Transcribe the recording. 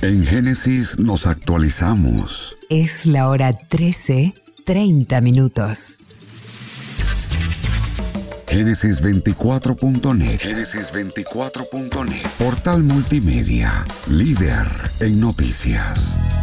En Génesis nos actualizamos. Es la hora 13:30. Génesis24.net. Génesis24.net. Portal multimedia. Líder en noticias.